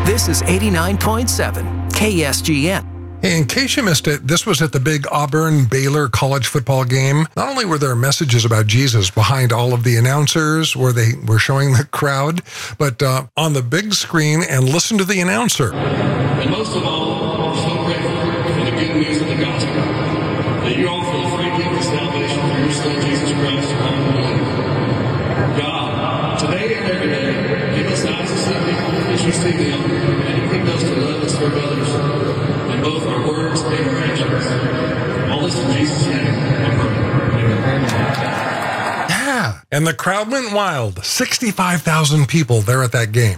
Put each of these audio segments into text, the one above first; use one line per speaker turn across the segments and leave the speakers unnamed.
This is 89.7 KSGN.
Hey, in case you missed it, this was at the big Auburn-Baylor college football game. Not only were there messages about Jesus behind all of the announcers where they were showing the crowd, but on the big screen, and listen to the announcer.
And most of all, we're so grateful for the good news of the gospel, that you offer the free gift of salvation through your Son, Jesus Christ, upon the believer. God, today and every day, give us eyes to see people as you see them, and equip us to love and serve others in both our words and our actions. All this in Jesus' name, I pray. Amen.
Yeah, and the crowd went wild. 65,000 people there at that game.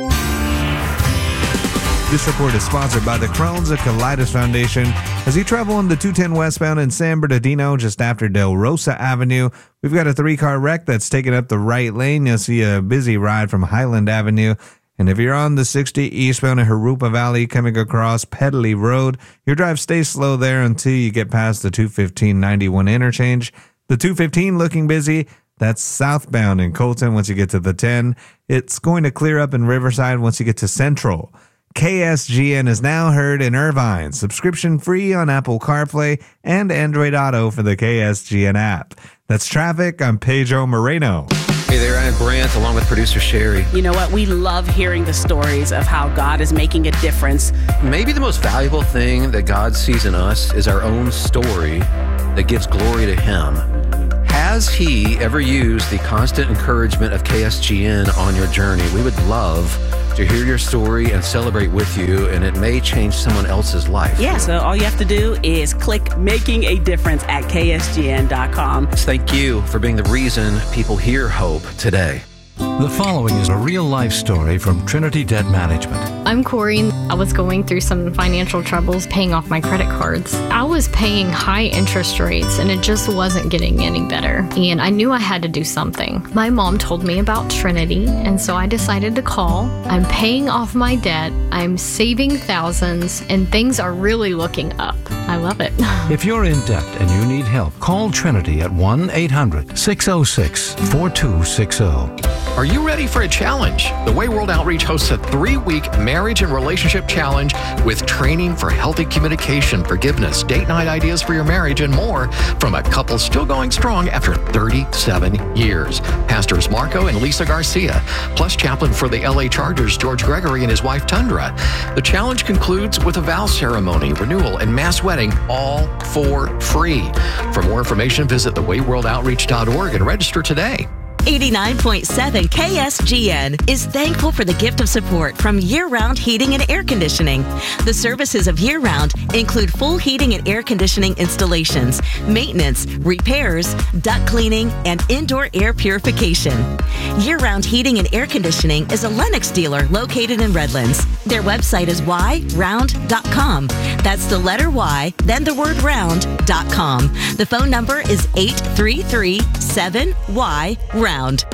This report is sponsored by the Crohn's of Colitis Foundation. As you travel on the 210 westbound in San Bernardino, just after Del Rosa Avenue, we've got a 3-car wreck that's taking up the right lane. You'll see a busy ride from Highland Avenue. And if you're on the 60 eastbound in Harupa Valley coming across Pedley Road, your drive stays slow there until you get past the 215-91 interchange. The 215 looking busy. That's southbound in Colton once you get to the 10. It's going to clear up in Riverside once you get to Central. KSGN is now heard in Irvine. Subscription free on Apple CarPlay and Android Auto for the KSGN app. That's traffic. I'm Pedro Moreno.
Hey there, I'm Brant, along with producer Sherry.
You know what? We love hearing the stories of how God is making a difference.
Maybe the most valuable thing that God sees in us is our own story that gives glory to Him. Has He ever used the constant encouragement of KSGN on your journey? We would love to hear your story and celebrate with you, and it may change someone else's life.
Yeah, so all you have to do is click Making a Difference at KSGN.com.
Thank you for being the reason people hear hope today.
The following is a real-life story from Trinity Debt Management.
I'm Corey. I was going through some financial troubles paying off my credit cards. I was paying high interest rates and it just wasn't getting any better. And I knew I had to do something. My mom told me about Trinity, and so I decided to call. I'm paying off my debt. I'm saving thousands, and things are really looking up. I love it.
If you're in debt and you need help, call Trinity at 1-800-606-4260.
Are you ready for a challenge? The Way World Outreach hosts a 3-week marriage and relationship challenge with training for healthy communication, forgiveness, date night ideas for your marriage, and more from a couple still going strong after 37 years. Pastors Marco and Lisa Garcia, plus chaplain for the LA Chargers, George Gregory, and his wife, Tundra. The challenge concludes with a vow ceremony, renewal, and mass wedding, all for free. For more information, visit thewayworldoutreach.org and register today.
89.7 KSGN is thankful for the gift of support from Year-Round Heating and Air Conditioning. The services of Year-Round include full heating and air conditioning installations, maintenance, repairs, duct cleaning, and indoor air purification. Year-Round Heating and Air Conditioning is a Lennox dealer located in Redlands. Their website is yround.com. That's the letter Y, then the word round.com. The phone number is 833-7Y-ROUND.